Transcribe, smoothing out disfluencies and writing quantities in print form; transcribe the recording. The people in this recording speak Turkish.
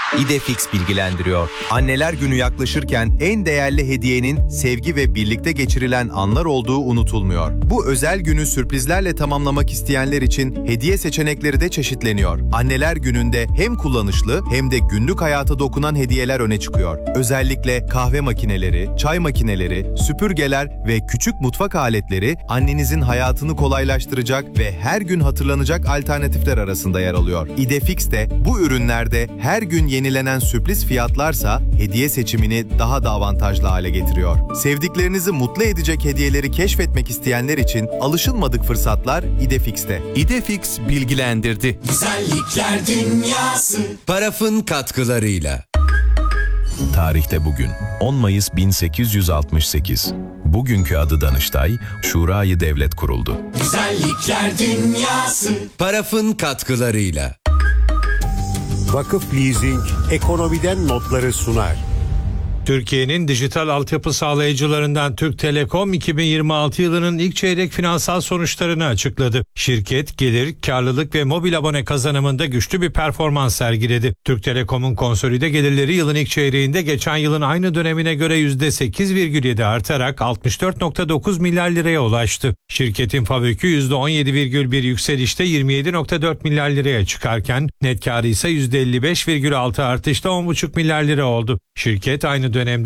İdefix bilgilendiriyor. Anneler Günü yaklaşırken en değerli hediyenin sevgi ve birlikte geçirilen anlar olduğu unutulmuyor. Bu özel günü sürprizlerle tamamlamak isteyenler için hediye seçenekleri de çeşitleniyor. Anneler Günü'nde hem kullanışlı hem de günlük hayata dokunan hediyeler öne çıkıyor. Özellikle kahve makineleri, çay makineleri, süpürgeler ve küçük mutfak aletleri annenizin hayatını kolaylaştıracak ve her gün hatırlanacak alternatifler arasında yer alıyor. İdefix de bu ürünlerde her gün yenilenen sürpriz fiyatlarsa hediye seçimini daha da avantajlı hale getiriyor. Sevdiklerinizi mutlu edecek hediyeleri keşfetmek isteyenler için alışılmadık fırsatlar İdefix'te. İdefix bilgilendirdi. Güzellikler dünyası. Paraf'ın katkılarıyla. Tarihte bugün 10 Mayıs 1868. Bugünkü adı Danıştay, Şurayı Devlet kuruldu. Güzellikler dünyası. Paraf'ın katkılarıyla. Vakıf Leasing ekonomiden notları sunar. Türkiye'nin dijital altyapı sağlayıcılarından Türk Telekom 2026 yılının ilk çeyrek finansal sonuçlarını açıkladı. Şirket gelir, karlılık ve mobil abone kazanımında güçlü bir performans sergiledi. Türk Telekom'un konsolide gelirleri yılın ilk çeyreğinde geçen yılın aynı dönemine göre %8,7 artarak 64,9 milyar liraya ulaştı. Şirketin FAVÖK'ü %17,1 yükselişte 27,4 milyar liraya çıkarken net karı ise %55,6 artışla 10,5 milyar lira oldu. Şirket aynı dönemde